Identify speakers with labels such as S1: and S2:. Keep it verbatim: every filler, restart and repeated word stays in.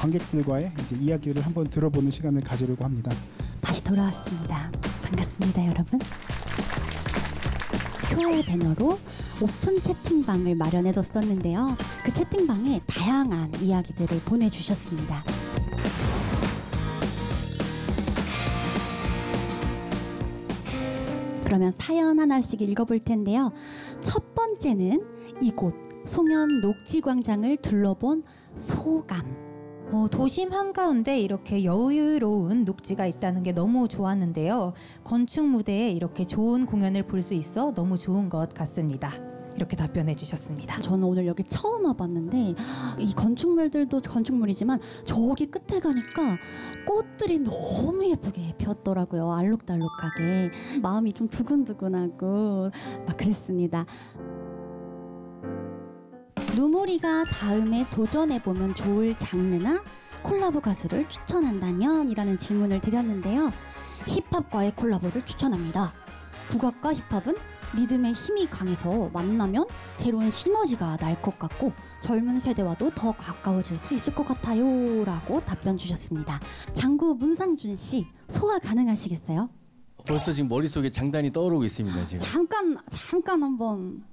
S1: 관객들과의 이제 이야기를 한번 들어보는 시간을 가지려고 합니다.
S2: 다시 돌아왔습니다. 반갑습니다, 여러분. 소아의 배너로 오픈 채팅방을 마련해뒀었는데요. 그 채팅방에 다양한 이야기들을 보내주셨습니다. 그러면 사연 하나씩 읽어볼 텐데요. 첫 번째는 이곳 송현 녹지광장을 둘러본 소감.
S3: 어, 도심 한가운데 이렇게 여유로운 녹지가 있다는 게 너무 좋았는데요. 건축 무대에 이렇게 좋은 공연을 볼 수 있어 너무 좋은 것 같습니다. 이렇게 답변해 주셨습니다.
S2: 저는 오늘 여기 처음 와봤는데 이 건축물들도 건축물이지만 저기 끝에 가니까 꽃들이 너무 예쁘게 피었더라고요. 알록달록하게. 마음이 좀 두근두근하고 막 그랬습니다. 누모리가 다음에 도전해보면 좋을 장르나 콜라보 가수를 추천한다면? 이라는 질문을 드렸는데요. 힙합과의 콜라보를 추천합니다. 국악과 힙합은 리듬의 힘이 강해서 만나면 새로운 시너지가 날 것 같고 젊은 세대와도 더 가까워질 수 있을 것 같아요 라고 답변 주셨습니다. 장구 문상준 씨, 소화 가능하시겠어요?
S4: 벌써 지금 머릿속에 장단이 떠오르고 있습니다. 지금.
S2: 잠깐 잠깐 한번